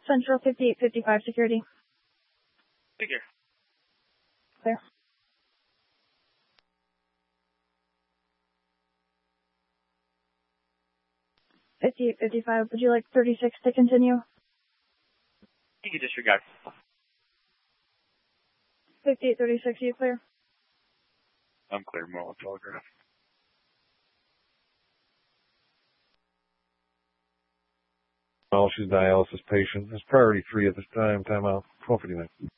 Central 5855 security. Figure. Clear. $58.55. Would you like 36 to continue? You can disregard. 5836, you clear? I'm clear, Moreland Telegraph. Well, she's a dialysis patient. It's priority 3 at this time. Time out. 12:59.